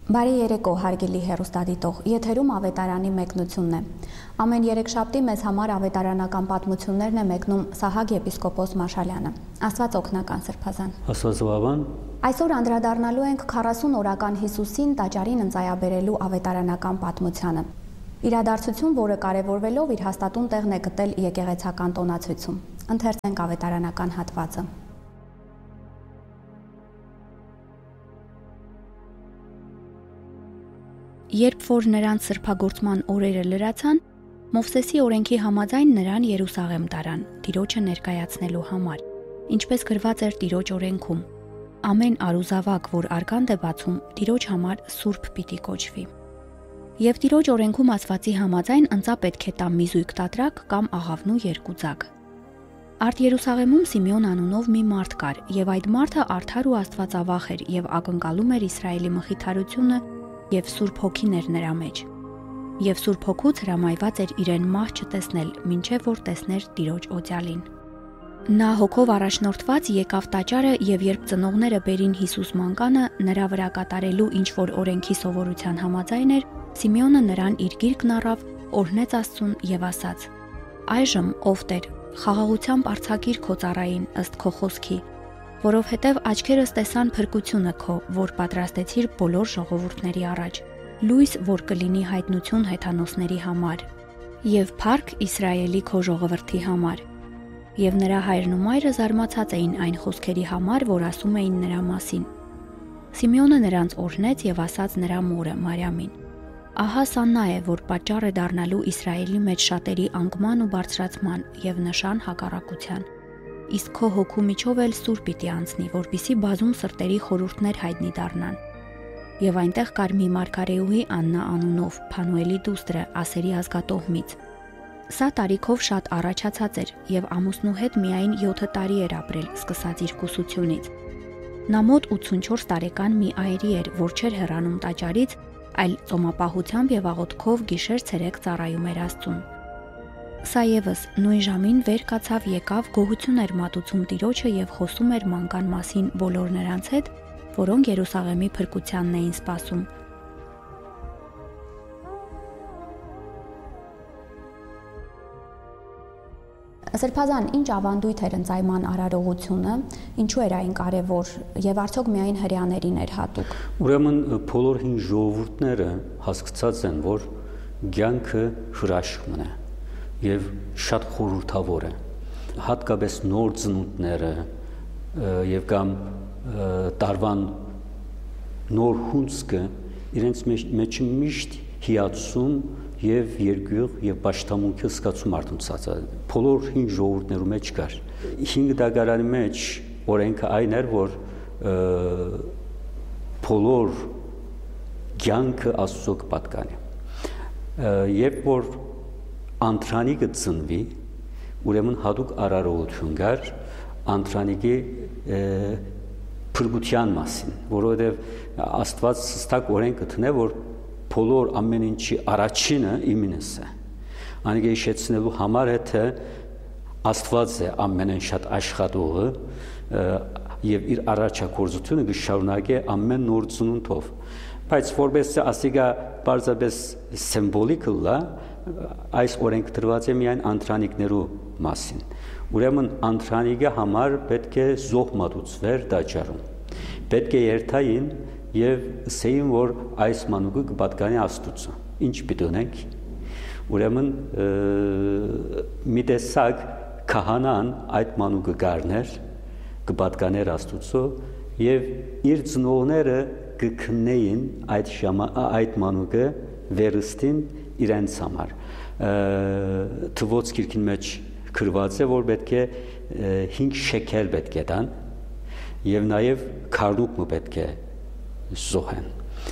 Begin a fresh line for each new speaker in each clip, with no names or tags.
Բարի երեկո, հարգելի հեռուստադիտող, եթերում ավետարանի մեկնությունն է։ Ամեն երեքշաբթի մեզ համար ավետարանական պատմություններն է մեկնում Սահակ եպիսկոպոս Մաշալյանը։ Աստված օգնական Սրբազան։
Աստված զավան։
Այսօր անդրադառնալու ենք 40 օրական Հիսուսին տաճարին ընծայաբերելու ավետարանական պատմությանը։ Իրադարձություն, որը կարևորվելով իր հաստատուն տեղն է գտել եկեղեցական տոնացույցում։ Ընթերցենք ավետարանական հատվածը։ Երբ որ նրանց սրբագործման օրերը լրացան, Մովսեսի օրենքի համաձայն նրան Երուսաղեմ տարան, Տիրոջը ներկայացնելու համար, ինչպես գրված էր Տիրոջ օրենքում. ամեն արուզավակ, որ արգանդ է բացում, Տիրոջ համար սուրբ պիտի կոչվի։ Եվ Տիրոջ օրենքում ասվածի համաձայն ընծա պետք է տա մի զույգ տատրակ կամ աղավնու երկու ձագ։ Արդ Երուսաղեմում Սիմեոն անունով մի մարդ կար, եւ այդ մարդը արդար ու աստվածավախ էր եւ ակնկալում էր Իսրայելի մխիթարությունը եւ Սուրբ Հոգին էր նրա մեջ։ Եվ Սուրբ Հոգուց հրամայված էր իրեն մահ չտեսնել, մինչև որ տեսներ Տիրոջ օծյալին։ Նա հոգով առաջնորդված եկավ տաճարը եւ երբ ծնողները բերին Հիսուս մանկանը, նրա վրա կատարելու ինչ որ օրենքի սովորության համաձայն էր, Սիմեոնը նրան իր գիրկն առավ, օրհնեց Աստծուն եւ ասաց. «Այժմ, ով Տեր, խաղաղությամբ արձակիր քո ծառային ըստ քո խոսքի, որովհետև աչքերս տեսան փրկությունը քո, որ պատրաստեցիր բոլոր ժողովուրդների առաջ, լույս, որ կլինի հայտնություն հեթանոսների համար, եւ փառք Իսրայելի քո ժողովրդի համար»։ Եվ նրա հայրն ու մայրը զարմացած էին այն խոսքերի համար, որ ասում էին նրա մասին։ Սիմեոնը նրանց օրհնեց եւ ասաց նրա մորը Մարիամին. «Ահա սա նա է, որ պատճառ է դառնալու Իսրայելի մեջ շատերի անկման ու բարձրացման եւ նշան հակառակության։ Իսկ քո հոգու միջով էլ սուր պիտի անցնի, որպիսի բազում սրտերի խորհուրդներ հայտնի դառնան»։ Եվ այնտեղ կար մի մարգարեուհի Աննա անունով, Փանուելի դուստրը, Ասերի ազգատոհմից։ Սա տարիքով շատ առաջացած էր եւ ամուսնու հետ միայն 7 տարի էր ապրել, սկսած իր կուսությունից։ Նա մոտ 84 տարեկան մի այրի էր, որ չէր հեռանում տաճարից, այլ ծոմապահությամբ եւ աղոթքով գիշեր-ցերեկ ծառայում էր Աստծուն։ Սա եւս նույն ժամին վեր կացավ եկավ, գոհություն էր մատուցում Տիրոջը եւ խոսում էր մանկան մասին բոլոր նրանց հետ, որոնք Երուսաղեմի փրկությանն էին սպասում։ Սրբազան, ինչ ավանդույթ էր ընծայման արարողությունը, ինչու էր այն կարևոր եւ արդյոք միայն հրեաներին էր հատուկ։
Ուրեմն բոլոր հին ժողովուրդները հասկացած են, որ կյանքը հրաշքն է եւ շատ խորհրդավոր է։ Հատկապես նոր ծնունդները եւ կամ տարվան նոր հունձքը իրենց մեջ միշտ հիացում եւ երկյուղ եւ պաշտամունքի զգացում արտունցած է։ Բոլոր հին ժողովուրդներու մեջ կար։ 5 դագարանի մեջ օրենքը այն էր, որ բոլոր կյանքը Աստծո կպատկանի։ Երբ որ անտրանիկը ծնվի, ուրեմն հատուկ արարողություն կար անտրանիկի փրկության մասին, որովհետև Աստված հստակ օրենք կտնե, որ բոլոր ամեն ինչի առաջինը իմինս է։ Անիկը հիշեցնելու համար է, թե Աստված է ամենեն շատ աշխատողը եւ իր առաջակորձությունը կշարունակի ամեն նոր ծնունդով։ Բայց որպես ասիգա բարձրապես սիմվոլիկ լա, այս օրենք դրված է միայն անտրանիկներու մասին։ Ուրեմն անտրանիկի համար պետք է զոհ մատուցվեր տաճարում։ Պետք է երթային եւ ասեին, որ այս մանուկը կպատկանի Աստծո։ Ինչ պիտի ունենք։ Ուրեմն մի տեսակ քահանան այդ մանուկը գարներ, կպատկաներ Աստծո եւ իր ծնողները կքննեին այդ մանուկը վերստին իրենց համար։ Թվոց գիրքին մեջ գրված է, որ պետք է 5 շեկել պետք է տան եւ նաեւ քարդուկ պետք է զոհեն։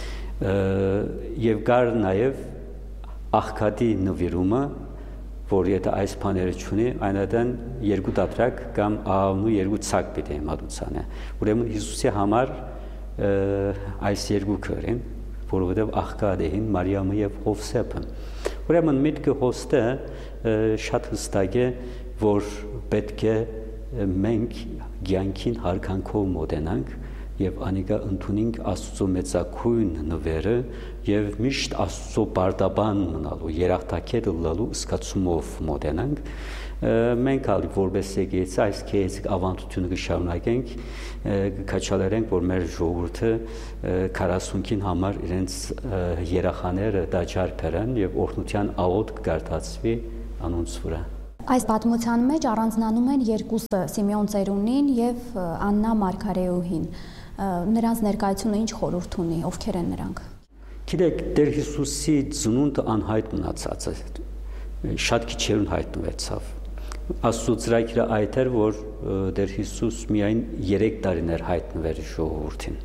Եվ կար նաեւ աղքատի նվիրումը, որ եթե այս բաները չունի, այնադեն 2 տատրակ կամ աղավնու 2 ցակ պիտի մատուցանե։ Ուրեմն Հիսուսի համար այս երկուքը են, որովհետև աղքատ էին Մարիամը եւ Հովսեփը։ Ուրեմն միտքը հոստը շատ հստակ է, որ պետք է մենք կյանքին հարկանքով մոտենանք եւ անիկա ընդունինք Աստծո մեծակույն նվերը եւ միշտ Աստծո բարդաբան մնալու, երախտակետ լալու սկացումով մոտենանք մենք ալի որպես եկեցի այս քեզիկ ավանդությունը կշարունակենք կքաչալերենք որ մեր ժողովուրդը 40-ին համար իրենց երախաները դաջար բերեն եւ օրհնության աղոտ կգարտացվի անոնց վրա
Այս պատմության մեջ առանձնանում են երկուսը Սիմեոն ծերունին եւ Աննա Մարգարեուհին նրանց ներկայությունը ինչ խորհուրդ ունի ովքեր են նրանք
Գիտեք Տեր Հիսուսի ծնունդը անհայտ մնացած է շատ քիչերուն հայտնվեցավ Աստծո ծրագիրը այդ էր որ Տեր Հիսուս միայն 3 տարիներ հայտնվեր ժողովրդին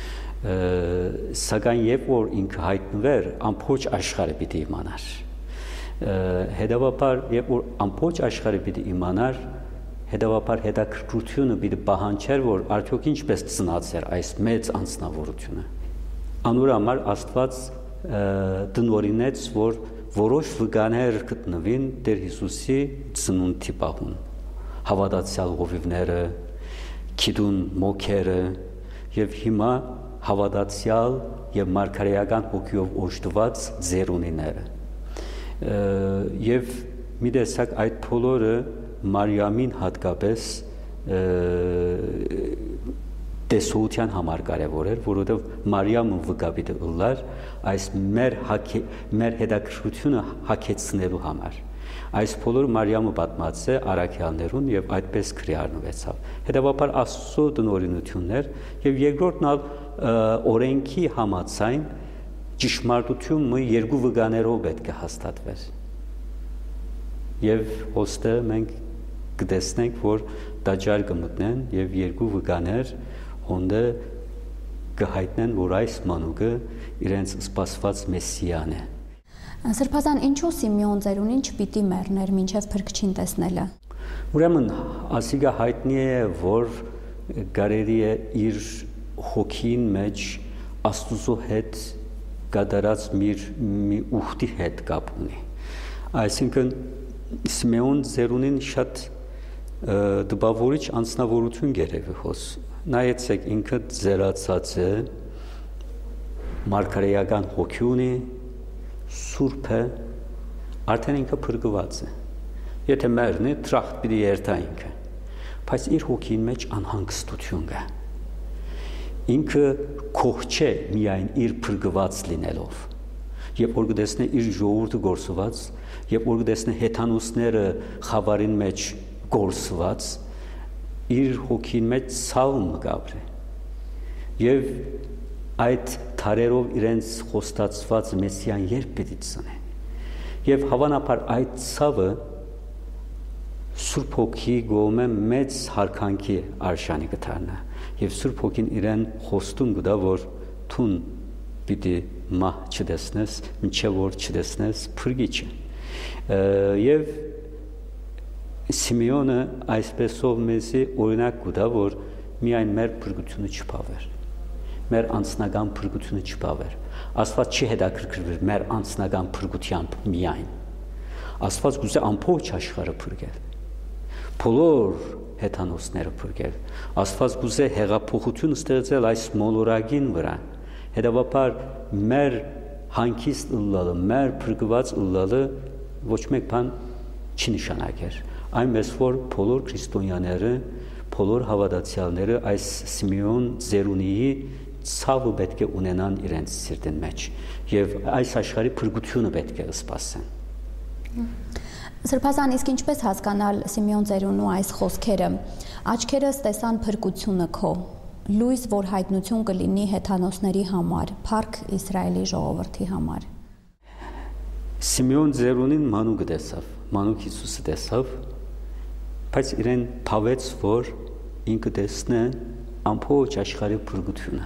սակայն երբ որ ինքը հայտնվեր ամբողջ աշխարհը պիտի իմանար հետևաբար երբ որ ամբողջ աշխարհը պիտի իմանար հետևաբար հետաքրքրությունը պիտի պահանջեր որ արդյոք ինչպես ծնած էր այս մեծ անձնավորությունը անոր համար Աստված դնորինեց որ որոշ վկաներ գտնվին Տեր Հիսուսի ծնունդի պահուն հավատացյալ հովիվները քիդուն մոքերը եւ հիմա հավատացյալ եւ մարգարեական հոգիով օժտված ծերունիները եւ մի տեսակ այդ բոլորը Մարիամին հատկապես տեսության համար կարևոր էր, որովհետև Մարիամը վկապիտը ըլլար այս մեր հետաքրքրությունը հագեցնելու համար։ Այս բոլորը Մարիամը պատմած է առաքյալներուն եւ այդպես քրի առնվեցավ։ Հետևաբար Աստծո տնօրինություններ եւ երկրորդն օրենքի համաձայն ճշմարտությունը երկու վկաներով պետք է հաստատվեր։ Եվ ոստը մենք կտեսնենք, որ դաջար կմտնեն եւ երկու վկաներ հոնդը կհայտնեն, որ այս մանուկը իրենց սպասված մեսիան է։
Սրբազան ինչու Սիմեոն ծերունին չպիտի մեռներ մինչև փրկչին տեսնելը։
Ուրեմն ասիգա հայտնի է, որ գարերի է իր հոգին մեջ Աստուծո հետ կատարած մի ուխտի հետ կապ ունի։ Այսինքն Սիմեոն ծերունին շատ դպավորիչ անձնավորություն գերեւի հոս նայեցեք ինքը ձերացած է մարգարեական հոգի ունի սուրբ է արդեն ինքը փրկված է եթե մեռնի տրախտ պիտի երթա ինքը բայց իր հոգին մեջ անհանգստություն կա ինքը քող չէ միայն իր փրկված լինելով երբ որ կտեսնի իր ժողովուրդը գործված երբ որ կտեսնի հեթանոսները խավարին մեջ գործված իր հոգին մեջ ցավը մգաբրի եւ այդ թարերով իրենց խոստացված մեսիան երբ պիտի ծնե եւ հավանաբար այդ ցավը Սուրբ Հոգի գոմե մեծ հարկանքի արժանի կդառնա եւ Սուրբ Հոգին իրեն խոստում կտա որ թուն պիտի մահ չտեսնես մինչեւ որ չտեսնես փրկիչը եւ Սիմեոնը այսպեսով մեզի օրինակ կտա որ միայն մեր փրկությունը չփավեր մեր անձնական փրկությունը չփավեր Աստված չի հետաքրքրվեր մեր անձնական փրկությամբ միայն Աստված գուցե ամբողջ աշխարհը փրկել բոլոր հեթանոսները փրկել Աստված գուցե հեղափոխություն ստեղծել այս մոլորակին վրա հետևաբար մեր հանգիստ ըլլալը մեր փրկված ըլլալը ոչ մեկ բան չի նշանակեր այնպես որ բոլոր քրիստոնյաները բոլոր հավատացյալները այս Սիմեոն ծերունիի ցավը պետք է ունենան իրենց սիրտին մեջ եւ այս աշխարհի փրկությունը պետք է սպասեն
Սրբազան իսկ ինչպես հասկանալ Սիմեոն ծերունու այս խոսքերը աչքերս տեսան փրկությունը քո լույս որ հայտնություն կլինի հեթանոսների համար փառք Իսրայելի ժողովրդի համար
Սիմեոն ծերունին մանուկ տեսավ մանուկ Հիսուսը տեսավ բայց իրեն փավեց որ ինքը տեսնե ամբողջ աշխարհի փրկությունը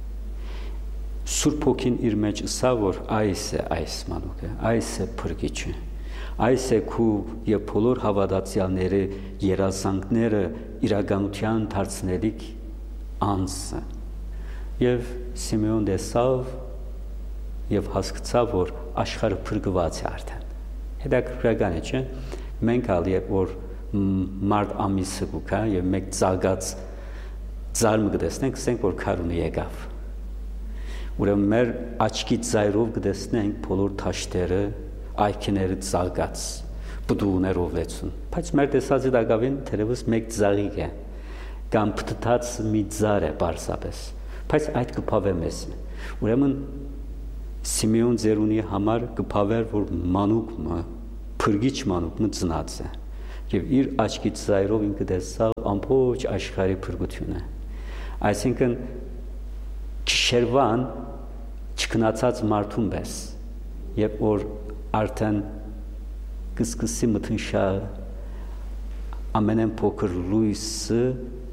Սուրբ Հոգին իր մեջ ասա որ այս է այս մանուկը այս է փրկիչը այս է քու եւ բոլոր հավատացյալները երազանքները իրականության դարձնելիք անձը եւ Սիմեոն տեսավ եւ հասկացավ որ աշխարհը փրկված է արդեն հետաքրքրական է չէ մենք ալ երբ որ մարտ ամիսը կուքա եւ մեկ ծագած Ձարմը կտեսնենք, ասենք որ քարունը եկավ։ Ուրեմն մեր աչքի ծայրով կտեսնենք բոլոր թաշտերը, այքիները ծաղկած, բդուղներով լեցուն։ Բայց մեր տեսածի դակավին թերևս մեկ ծաղիկ է, կամ փթթած մի ծառ է պարզապես։ Բայց այդ կփավե մեզ։ Ուրեմն Սիմեոն Ձերունի համար կփավեր, որ մանուկը, փրկիչ մանուկը ծնած է, եւ իր աչքի ծայրով ինքը տեսավ ամբողջ աշխարհի փրկությունը։ Այսինքն Շերվան չքնացած մարդուն պես, երբ որ արդեն կսկսի մթնշալ ամենեն փոքր լույսը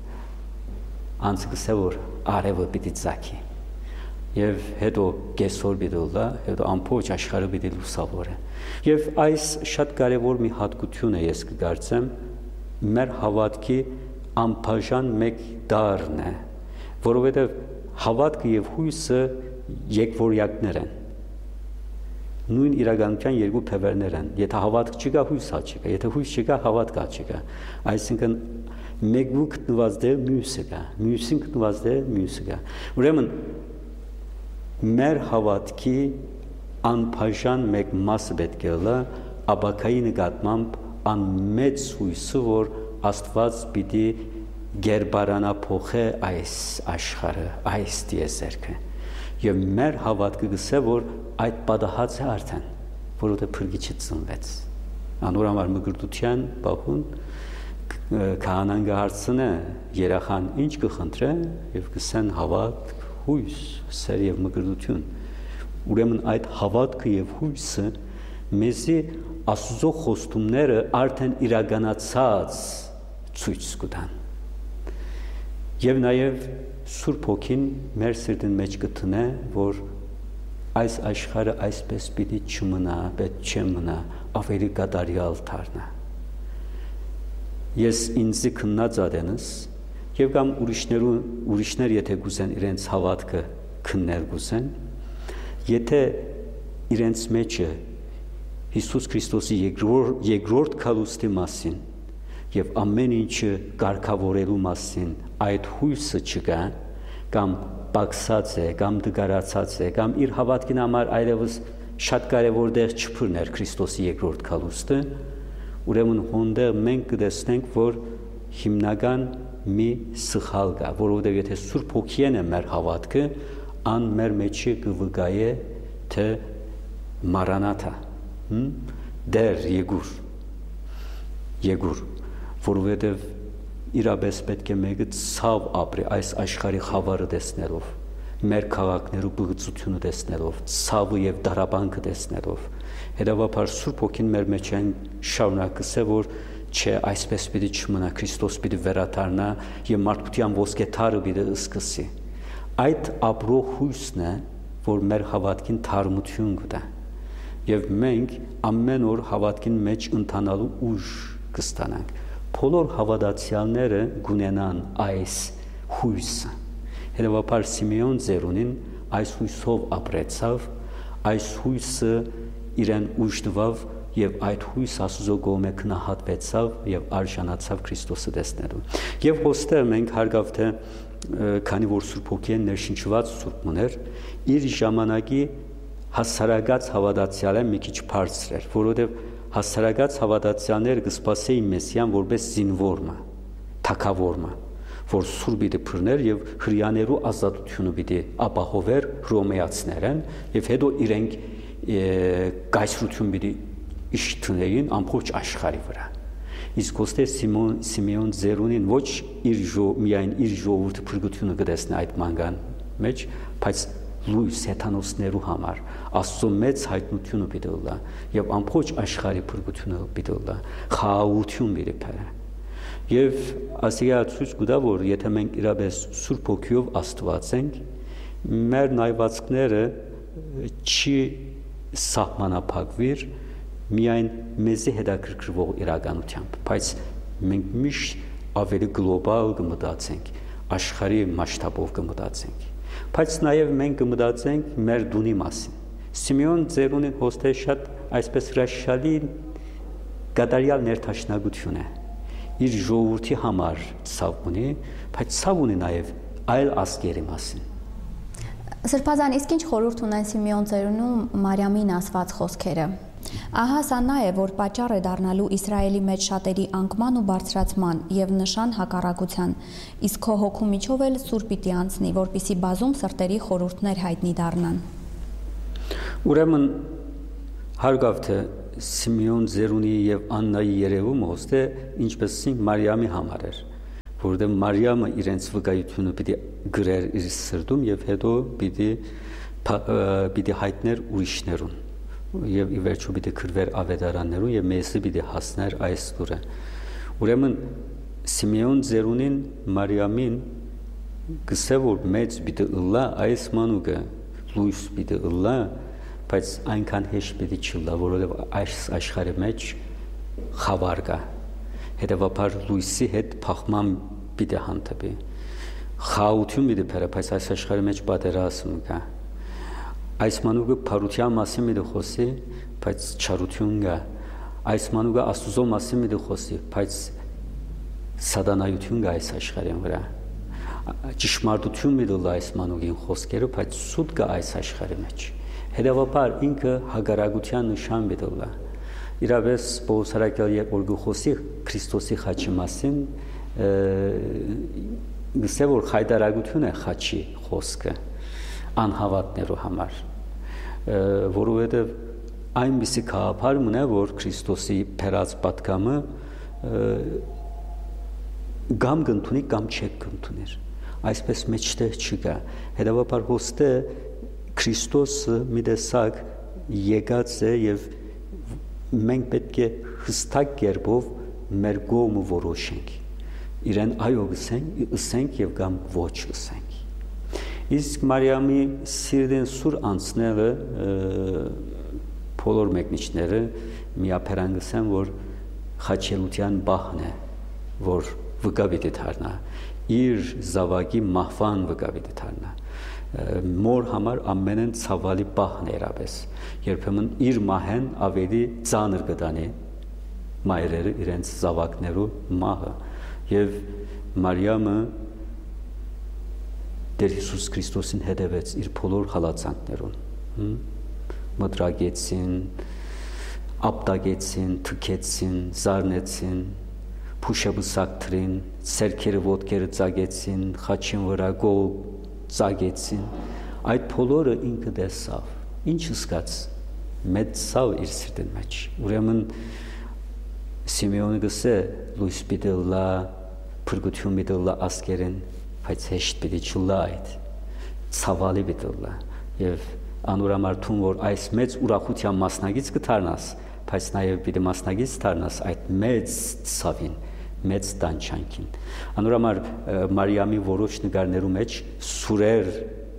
անցկսե որ արևը պիտի ծագի եւ հետո կեսօր պիտի լա, հետո ամբողջ աշխարհը պիտի լուսավորե։ Եվ այս շատ կարևոր մի հատկություն է, ես կգործեմ, մեր հավատքի անբաժան մեկ դարն է, որովհետեւ հավատքը եւ հույսը երկվորյակներ են։ Նույն իրականության երկու փևերներ են։ Եթե հավատք չկա, հույս չկա, եթե հույս չկա, հավատք չկա։ Այսինքն մեկու գտնված դեր մյուսը կա, մյուսին գտնված դեր մյուսը կա։ Ուրեմն մեր հավատքի անբաժան մեկ մասը պետք է լա աբակայի նկատմամբ անմեծ հույսը, որ Աստված պիտի գերբարանափոխե այս աշխարհը, այս տիեզերքը։ Եվ մեր հավատքը գսե, որ այդ պատահած է արդեն, որովհետև փրկիչը ծնվեց։ Անոր համար մգրտության բախուն քահանան կհարցնե երախան ինչ կխնդրե եւ կսեն հավատ, հույս, սեր եւ մգրտություն։ Ուրեմն այդ հավատքը եւ հույսը մեզի Աստծո խոստումները արդեն իրականացած ցույց կտան։ Եվ նաև Սուրբ Հոգին մեր սրտին մեջ կտնե, որ այս աշխարհը այսպես պիտի չմնա, պետք չմնա, ավելի կատարյալ դառնա։ Ես ինձի քննած ադենս եւ կամ ուրիշներ եթե գուզեն իրենց հավատքը քննել գուզեն, եթե իրենց մեջը Հիսուս Քրիստոսի երկրորդ քալուստի մասին եւ ամեն ինչը կարգավորելու մասին այդ հույսը չկա, կամ պակսած է, կամ դգարացած է, կամ իր հավատքին համար այլևս շատ կարևոր դեր չփռներ Քրիստոսի երկրորդ քալուստը, ուրեմն հոնդեր մենք կտեսնենք, որ հիմնական մի սխալ կա, որովհետև եթե Սուրբ Հոգին է մեր հավատքը, ան մեր մեջը կվկայե թե Մարանաթա, դեր եկուր, որովհետև իրապես պետք է մեկը ցավ ապրի այս աշխարհի խավարը տեսնելով, մեր քաղաքներու բղծությունը տեսնելով, ցավը եւ դարաբանքը տեսնելով։ Հետևաբար Սուրբ Հոգին մեր մեջ են շարունակսե, որ չէ, այսպես պիտի չմնա, Քրիստոս պիտի վերադառնա եւ մարդկության ոսկե թարը պիտի սկսի։ Այդ ապրող հույսն է, որ մեր հավատքին թարմություն կտա։ Եվ մենք ամեն օր հավատքին մեջ ընթանալու ուժ կստանանք։ Բոլոր հավատացյալները գունենան այս հույսը։ Հետևաբար Սիմեոն Ձերունին այս հույսով ապրեցավ, այս հույսը իրեն ուժ տվավ եւ այդ հույս Աստծո կողմէ քնահատվեցավ եւ արժանացավ Քրիստոսը տեսնելու։ Եվ հոստեր մենք հարգավ թե քանի որ Սուրբ Հոգին ներշնչված Սուրբ մներ, իր ժամանակի հասարակած հավատացյալը մի քիչ բարձր էր, որովհետեւ հասարակած հավատացյալները կսպասեին Մեսիան որպես զինվորը, թագավորը, որ սուր պիտի բռներ եւ հրյաներու ազատությունը պիտի ապահովեր հռոմեացիներեն եւ հետո իրենք կայսրություն պիտի իշտնեին ամբողջ աշխարհի վրա։ Իսկ ոստե Սիմեոն Ձերունին ոչ միայն իր ժողովուրդը փրկությունը կտեսնի այդ մանգան մեջ, բայց լույս հեթանոսներու համար Աստծո մեծ հայտնությունը պիտի լա եւ ամբողջ աշխարհի փրկությունը պիտի լա, խաղաղություն պիտի բերե։ Եվ ասիա ցույց կտա, որ եթե մենք իրապես Սուրբ Հոգիով Աստված ենք, մեր նայվածքները չի սահմանափակվիր միայն մեզի հետաքրքրվող իրականությամբ, բայց մենք միշտ ավելի գլոբալ կմտածենք, աշխարհի մասշտաբով կմտածենք, բայց նաև մենք կմտածենք մեր դունի մասին։ Սիմեոն Ձերունին հոստե շատ այսպես հրաշալի կատարյալ ներդաշնակություն է։ Իր ժողովրդի համար ցավ ունի, բայց ցավ ունի նաև այլ ազգերի մասին։
Սրբազան, իսկ ինչ խորհուրդ ունեն Սիմեոն ծերունում Մարիամին ասված խոսքերը։ Ահա սա նա է, որ պատճառ է դառնալու Իսրայելի մեջ շատերի անկման ու բարձրացման եւ նշան հակառակության, իսկ քո հոգու միջով էլ սուր պիտի անցնի, որպիսի բազում սրտերի խորհուրդներ հայտնի դառնան։
Ուրեմն հարգավ թե Սիմեոն ծերունի եւ Աննայի երևումը ոստե ինչպես Մարիամի համար էր, որովհետեւ Մարիամը իրենց վկայությունը պիտի գրեր իր սրտում եւ հետո պիտի հայտներ ուրիշներուն եւ ի վերջո պիտի գրվեր ավետարաններուն եւ մեզի պիտի հասներ այս լուրը։ Ուրեմն Սիմեոն ծերունին Մարիամին գսե որ մեծ պիտի ըլլա այս մանուկը լույս պիտի ըլլա, բայց այնքան հեշտ պիտի չլա, որովհետեւ այս աշխարհի մեջ խավար կա, հետեւաբար լույսի հետ փախման պիտի հանդիպի, խաղաղություն պիտի բերե, բայց այս աշխարհի մեջ պատերազմ կա։ Այս մանուկը փարության մասին մի խոսի, բայց չարություն կա։ Այս մանուկը Աստուծո մասին մի խոսի, բայց սատանայություն կա այս աշխարհի վրա։ Ճշմարտություն մի դու այս մանուկին խոսքերը, բայց սուտ կա այս աշխարհի մեջ։ Հետևաբար ինքը հագարագության նշան մի դու։ Իրավես Պողոս Արաքյալը որ խոսի Քրիստոսի խաչի մասին, գսե որ խայտարագություն է խաչի խոսքը անհավատներու համար, որովհետև այնպիսի գաղափար ունե, որ Քրիստոսի փերած պատգամը կամ կընդունի կամ չեք կընդուներ, այսպես մեջտեղ չկա, հետևաբար ոստե Քրիստոսը մի տեսակ եկած է եւ մենք պետք է հստակ կերպով մեր կողմը որոշենք, իրեն այո ըսենք եւ կամ ոչ ըսենք։ Իսկ Մարիամի սիրտին սուր անցնելը բոլոր մեկնիչները միապերանգսեն, որ խաչելության բախն է, որ վկա պիտի դառնա, իր զավակի մահվան վկա պիտի դառնա։ Մոր համար ամենեն ցավալի բախն էր ապես, երբեմն իր մահեն ավելի ծանր կդանի մայրերը իրենց զավակներու մահը, եւ Մարիամը Տեր Հիսուս Քրիստոսին հետևեց իր բոլոր հալածանքներուն, մտրագեցին, ապտագեցին, թքեցին, զարնեցին, փուշաբուսակտրին, սերքերը ոտքերը ծագեցին, խաչին վրա գող ծագեցին, այդ բոլորը ինքը տեսավ, ինչ զգաց, մեծ ցավ իր սրտի մեջ։ Ուրեմն Սիմեոնը գսե լույս պիտի լա, փրկություն պիտի լա ազգերին, բայց հեշտ պիտի չլա այդ, ցավալի պիտի լա, եւ անուրամարտուն որ այս մեծ ուրախության մասնագից կդառնաս, բայց նաեւ պիտի մասնագից դառնաս այդ մեծ ցավին, մեծ տանջանքին։ Անուրամար Մարիամի որոշ նկարներու մեջ սուրեր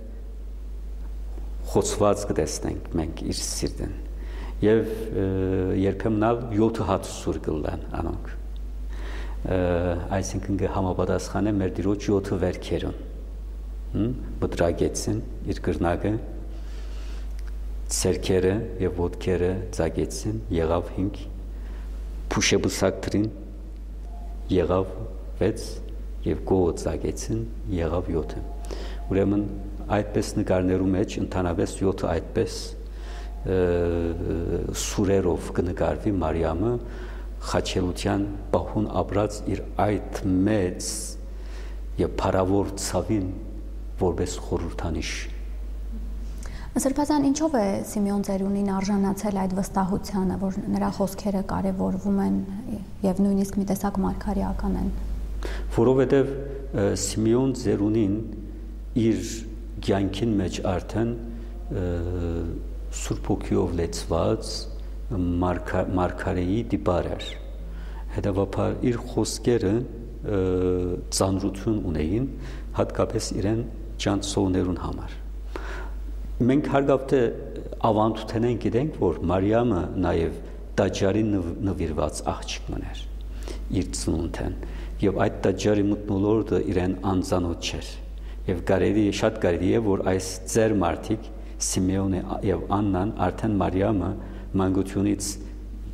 խոցված կտեսնենք մենք իր սիրտին, եւ երբեմն ալ 7 հատ սուր կլան անոնք, այսինքն կհամապատասխանե մեր Տիրոջ 7 վերքերուն, մտրագեցին իր կրնակը, սերքերը եւ ոտքերը ծագեցին, եղավ 5, փուշեբուսակտրին եղավ 6 եւ գողը ծագեցին, եղավ 7։ Ուրեմն այդպես նկարներու մեջ ընդհանրապես 7 այդպես սուրերով կնկարվի Մարիամը խաչելության բահուն ապրած իր այդ մեծ եւ փառավոր ցավին որպես խորհրդանիշ։
Սրբազան, ինչով է Սիմեոն ծերունին արժանացել այդ վստահությանը, որ նրա խոսքերը կարևորվում են եւ նույնիսկ մի տեսակ մարգարեական են։
Որովհետեւ Սիմեոն ծերունին իր կյանքին մեջ արդեն Սուրբ Հոգիով լեցված մարգարեի դիպար էր, հետևաբար իր խոսքերը ծանրություն ունեին, հատկապես իրեն ճանցողներուն համար։ Մենք հարգավ թե ավանդութենեն գիտենք, որ Մարիամը նաև տաճարի նվիրված աղջիկ մներ իր ծնունդեն, եւ այդ տաճարի մթնոլորտը իրեն անծանոթ չէր, եւ շատ կարելի է, որ այս ծեր մարդիկ Սիմեոնը եւ Աննան արդեն Մարիամը մանկությունից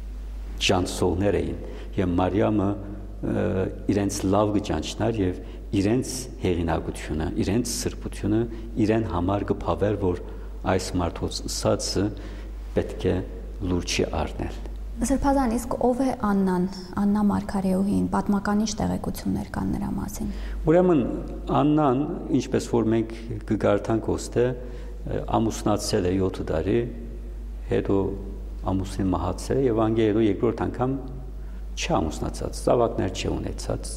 ճանցողներ էին, եւ Մարիամը իրենց լավ գճանչներ եւ իրենց հեղինակությունը, իրենց սրբությունը իրեն համար կփավեր, որ այս մարդոց ասածը պետք է լուրջ առնել։
Սրբազան, իսկ ով է Աննան, Աննա Մարգարեուհին, պատմական ինչ տեղեկություններ կան նրա մասին։
Ուրեմն Աննան, ինչպես որ մենք կգարտանք ոստե, ամուսնացել է 7 տարի, հետո ամուսին մահացել է եւ անգե հետո երկրորդ անգամ չամուսնացած, զավակներ չունեցած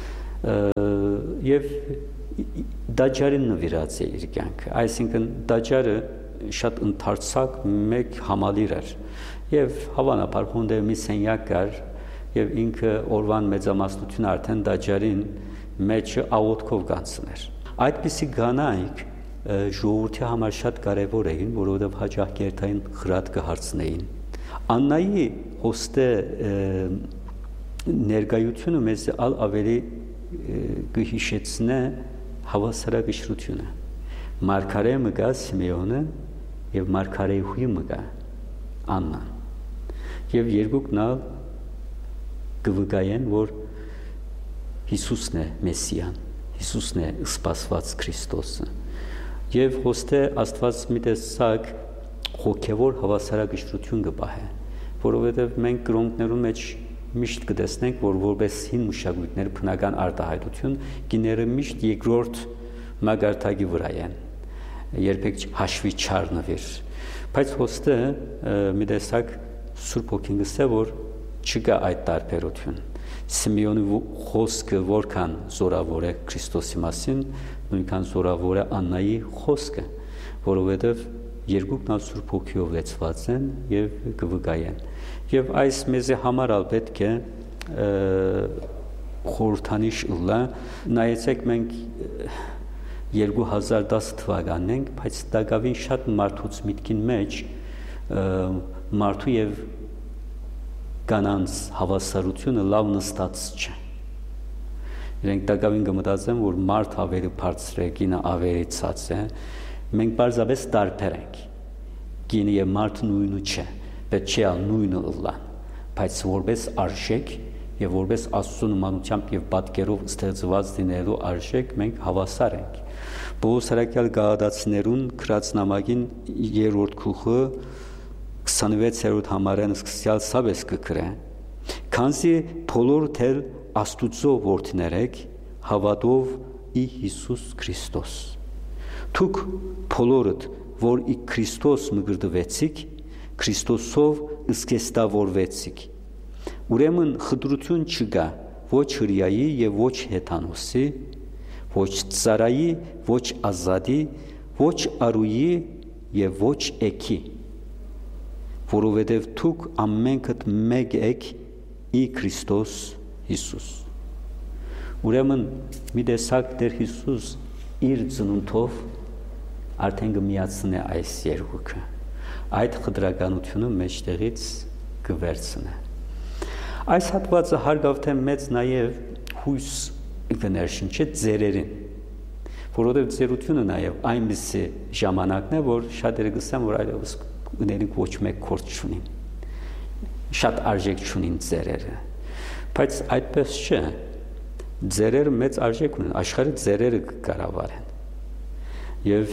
եւ դաջարին նվիրած է իր կյանքը, այսինքն դաջարը շատ ընդարձակ մեկ համալիր էր եւ հավանաբար հոնդե մի սենյակ կար եւ ինքը օրվան մեծամասնությունը արդեն դաջարին մեջը աղոթքով կանցներ։ Այդպիսի կանայք ժողովրդի համար շատ կարևոր էին, որովհետեւ հաճախ գերտային խրատ կհարցնեին։ Աննայի հոստե ներկայությունը մեզ ավելի կհիշեցնե հավասարակշռությունը։ Մարգարե մգա Սիմեոնը եւ Մարգարեուհի մգա Աննան։ Եվ երկուքն ալ կվկայեն, որ Հիսուսն է Մեսիան, Հիսուսն է սպասված Քրիստոսը։ Եվ հոստե Աստված մի տեսակ հոգևոր հավասարակշռություն կպահե, որովհետև մենք կրոնքներում մեջ միշտ կտեսնենք, որ որպես հին մշակույթներ բնական արտահայտություն գիները միշտ երկրորդ մագարտակի վրա են, երբեք հաշվի չառնվիր։ Բայց հոստը մի տեսակ Սուրբ Հոգին գսե, որ չկա այդ տարբերություն։ Սիմեոնի խոսքը որքան զորավոր է Քրիստոսի մասին, նույնքան զորավոր է Աննայի խոսքը, որովհետև երկուքն ալ Սուրբ Հոգիով լեցված են եւ կվկայեն։ Եվ այս մեզի համար ալ պետք է խորհրդանիշ ըլլա, նայեցեք մենք 2010 թվականն ենք, բայց դակավին շատ մարդուց միտքին մեջ մարդու եւ կանանց հավասարությունը լավ նստած չէ։ Իրենք դակավին կմտածեն, որ մարդ ավելի բարձր է, կինը ավելի ցած է։ Մենք պարզապես տարբեր ենք։ Կինը եւ մարդը նույնը չէ, պետք չէ նույնը ըլլան, բայց որպես արժեք եւ որպես Աստծո նմանությամբ եւ պատկերով ստեղծված լինելու արժեք մենք հավասար ենք։ Պողոս Արաքյալ Գաղադացիներուն գրած նամակին 3-րդ գլուխը 26-րդ համարեն սկսյալ սաբես կգրե, քանզի բոլոր թել Աստուծո որդիներ եք հավատով ի Հիսուս Քրիստոս։ Դուք բոլորդ, որ ի Քրիստոս մգրդվեցիք, Քրիստոսով ըսկեստավորվեցիք։ Ուրեմն խտրություն չկա ոչ հրյայի եւ ոչ հեթանոսի, ոչ ծարայի, ոչ ազատի, ոչ արուի եւ ոչ էքի, որովհետեւ դուք ամենքդ մեկ եք ի Քրիստոս Հիսուս։ Ուրեմն մի տեսակ Տեր Հիսուս իր ծնունդով արդեն կմիացնե այս երկուքը, այդ խտրականությունը մեջտեղից կվերցնե։ Այս հատվածը հարգավ թե մեծ նաև հույս կներշնչի ձերերին, որովհետև ձերությունը նաև այնպիսի ժամանակն է, որ շատերը կսեն, որ այլևս ուներիք ոչ մեկ գործ չունին, շատ արժեք չունին ձերերը, բայց այդպես չէ, ձերերը մեծ արժեք ունեն, աշխարհի ձերերը կկառավարեն եւ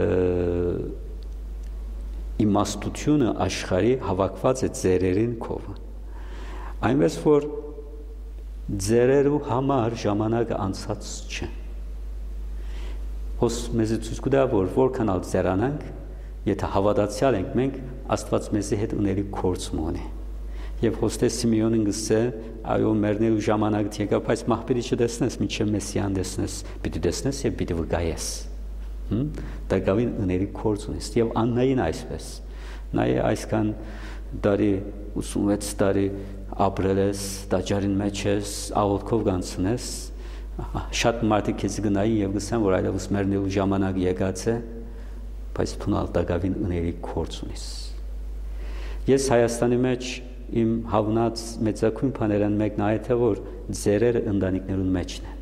իմաստությունը աշխարհի հավաքված է ձերերին կողը, այնպես որ ձերերու համար ժամանակը անցած չէ։ Հոս մեզի ցույց կտա, որ որքան ալ ձերանանք, եթե հավատացյալ ենք մենք, Աստված մեզի հետ ունելի գործ ունի։ Եվ հոստե Սիմեոնին գսե, այո, մեռնելու ժամանակը եկա, բայց մահպերի չտեսնես, մինչև Մեսիան տեսնես, պիտի տեսնես եւ պիտի վկայես։ Դա գավին ունելի գործ ունես։ Եվ Աննային այսպես։ Նա է այսքան դարի 86 տարի ապրել ես, դաջարին մեջ ես, աղոթքով կանցնես, շատ մարդիկ քեզ գնային եւ գսեն, որ այլևս մեռնելու ժամանակ եկած է, բայց թունալ դակավին ունելի գործ ունես։ Ես Հայաստանի մեջ իմ հավնած մեծակույն բաներն մեկն այ թե որ ձերերը ընտանիքներուն մեջն են։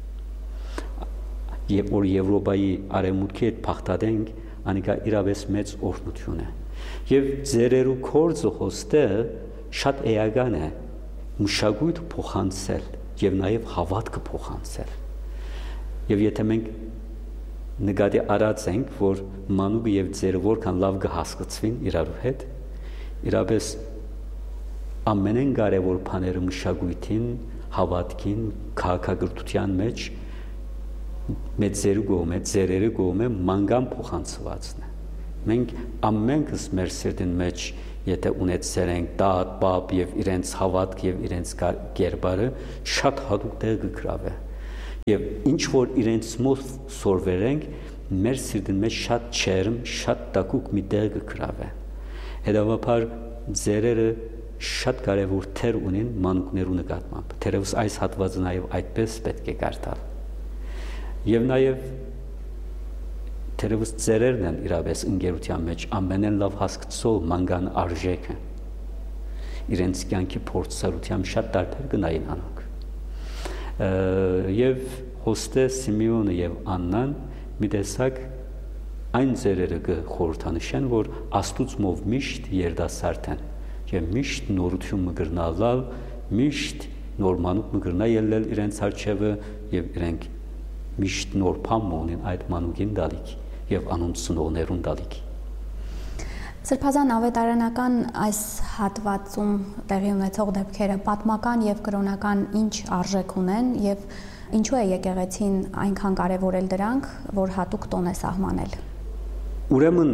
Երբ որ Եվրոպայի արևմուտքի հետ փախտadենք, անիկա իրավես մեծ օրհնություն է։ Եվ ձերերու կորձը հոստը շատ էական է մշակույթ փոխանցել եւ նաեւ հավատքը փոխանցել։ Եվ եթե մենք նկատի առած ենք, որ մանուկը եւ ձերը որքան լավ կհասկացվին իրար հետ, իրապես ամենեն կարևոր բաները մշակույթին, հավատքին, քաղաքակրթության մեջ մեծերը կողմը, ձերերը կողմը մանգան փոխանցվածն է։ Մենք ամենքս մեր սրտին մեջ, եթե ունեցել ենք դատ, բապ եւ իրենց հավատք եւ իրենց կերպարը, շատ հատուկ տեղ կգրավե։ Եվ ինչ որ իրենց մոտ սորվերենք, մեր սիրտին մեջ շատ չերմ, շատ տակուկ մի տեղ կգրավե։ Հետևաբար ձերերը շատ կարևոր թեր ունին մանուկներու նկատմամբ։ Թերևս այս հատվածը նաև այդպես պետք է կարդալ։ Եվ նաև թերևս ձերերն են իրապես ընկերության մեջ ամենեն լավ հասկացող մանգան արժեքը։ Իրենց կյանքի փորձառությամբ շատ տարբեր գնային անոնք։ Եվ հոստե Սիմեոնը եւ Աննան մի տեսակ այն ձերերը կխորհրդանշեն, որ Աստուծմով միշտ երդասարդ են եւ միշտ նորություն մգրնալալ, միշտ նոր մանուկ մգրնա ելնել իրենց արչեւը եւ իրենք միշտ նոր բան ունեն այդ մանուկին դալիք եւ անոնց ծնողներուն դալիք։
Սրբազան ավետարանական այս հատվածում տեղի ունեցող դեպքերը պատմական եւ կրոնական ինչ արժեք ունեն եւ ինչու է եկեղեցին այնքան կարեւորել դրանք, որ հատուկ տոն է սահմանել։
Ուրեմն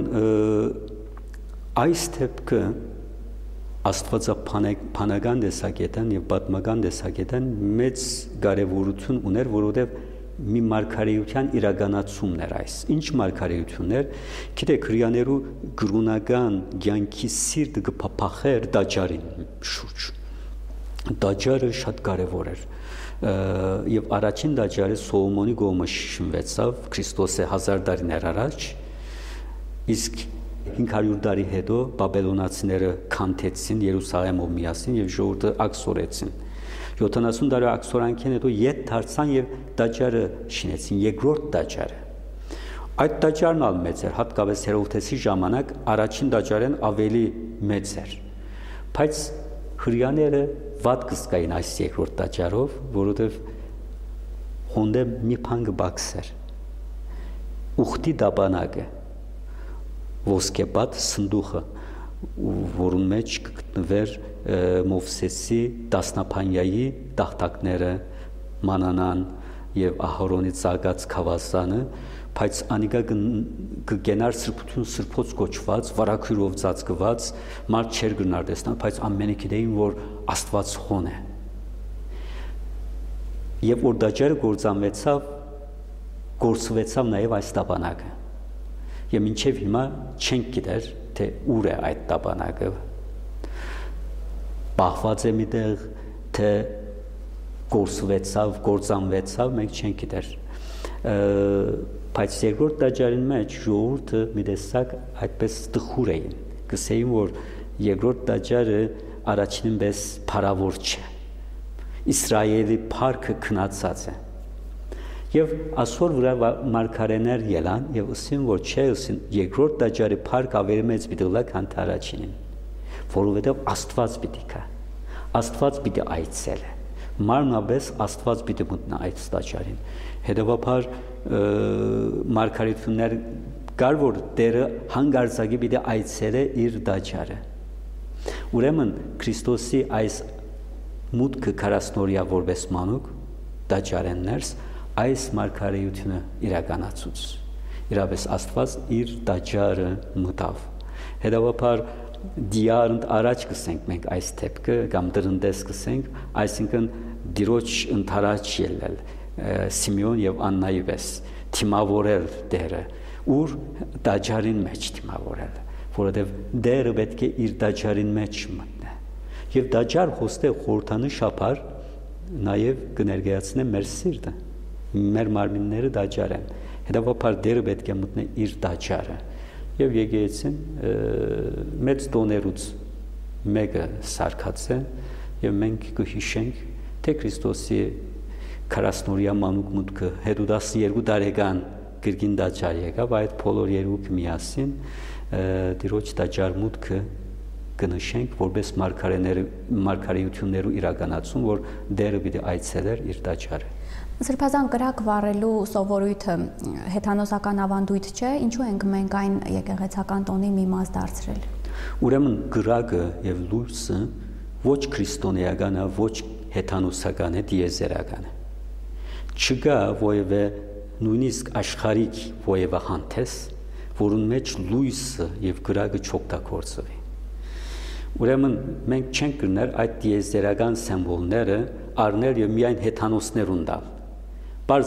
այս դեպքը աստվածաբանական տեսակետն եւ պատմական տեսակետն մեծ կարեւորություն ուներ, որովհետեւ մի մարգարեության իրականացումն էր այս։ Ինչ մարգարեություններ, գիտեք, հрьяաներու գրունական ցանկի սիրտը կփափախեր դաջարին շուրջ։ Դաջարը շատ կարևոր էր։ Եվ առաջին դաջարը Սողոմոնի կողմը շնչվեցավ Քրիստոսի 1000 տարիներ առաջ, իսկ 500 տարի հետո բաբելոնացիները քանթեցին Երուսաղեմով միասին եւ ժողովուրդը ակսորեցին։ 70 տարի ակսորանքին հետո ետ դարձան եւ դաջարը շինեցին, երկրորդ դաջարը։ Այդ դաջարն ալ մեծ էր, հատկապես Հերովդեսի ժամանակ առաջին դաջարեն ավելի մեծ էր։ Բայց հрьяաները վատ կսկային այս երկրորդ դաջարով, որովհետեւ հոնդե մի բան կբացեր։ Ուխտի դաբանակը, ոսկեպատ սնդուխը, որուն մեջ կգտնվեր Մովսեսի դասնապանյայի տախտակները, մանանան եւ Ահարոնի ցաղած խավասանը, բայց անիկա կգենար սրբություն սրբոց կոչված, վարակյուրով ծածկված, մարդ չեր գնար տեսնել, բայց ամենը գիտեին, որ Աստված խոն է։ Եվ որ դաջարը գործվեցավ նաեւ այս տապանակը։ Եվ մինչև հիմա չենք գիտեր, թե ուր է այդ տապանակը։ Պահված է միտեղ, թե գործանվեցավ, մենք չենք գիտեր։ Բայց երկրորդ դաջարին մեջ ժողովուրդը մի տեսակ այդպես տխուր էին։ Գսեին, որ երկրորդ դաջարը առաջինին պես փառավոր չէ։ Իսրայելի փառքը քնացած է։ Եվ ասոր վրա մարգարեներ ելան եւ ասին, որ չէ, ասին երկրորդ դաջարի փառք ավելի մեծ պիտի լա, քան առաջինին, որովհետեւ Աստված պիտի կա, Աստված պիտի այցելե, մարմնապես Աստված պիտի մտնա այդ դաջարին։ Հետևաբար մարգարեություններ կար, որ Տերը հանգարցակի պիտի այցելե իր դաջարը։ Ուրեմն Քրիստոսի այս մուտքը 40-օրյա որպես մանուկ դաջարեններս այս մարգարեությունը իրականացուց։ Իրապես Աստված իր դաջարը մտավ։ Հետևաբար դիարընդ առաջ կսենք մենք այս դեպքը կամ դրնդես կսենք, այսինքն դիրոջ ընթരാճ ելնել Սիմեոն եւ Աննայի պես թիմավորել Տերը, ուր դաջարին մեջ թիմավորել, որովհետեւ Տերը պետք է իր դաջարին մեջ մտնի։ Եվ դաջար հոստե խորհրդանշաբար նաեւ կներկայացնե մեր սիրտը, մեր մարմինները դաջար են։ Հետևաբար Տերը պետք է մտնի իր դաջարը։ Եվ եկեղեցին մեծ տոներուց մեկը սարքած է եւ մենք կհիշենք, թե Քրիստոսի 40-օրյա մանուկ մուտքը հետո 12 տարեկան գրգին դաջար եկավ, այդ բոլոր երկուքը միասին դիրոջ դաջար մուտքը կնշենք որպես մարգարեություններու իրականացում, որ Տերը պիտի այցելեր իր դաջարը։
Սրբազան կրակ վառելու սովորույթը հեթանոսական ավանդույթ չէ, ինչու ենք մենք այն եկեղեցական տոնի մի մաս դարձրել։
Ուրեմն կրակը եւ լույսը ոչ քրիստոնեական է, ոչ հեթանոսական է, դիեզերական է։ Չկա որևէ նույնիսկ աշխարհիկ որևէ հանդես, որուն մեջ լույսը եւ կրակը չօգտագործվի։ Ուրեմն մենք չենք կրներ այդ դիեզերական սիմվոլները առնել եւ միայն հեթանոսներուն տալ։